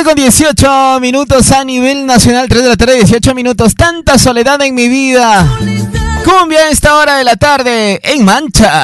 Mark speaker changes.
Speaker 1: con 18 minutos a nivel nacional, 3 de la tarde, 18 minutos. Tanta soledad en mi vida. Cumbia a esta hora de la tarde en Mancha.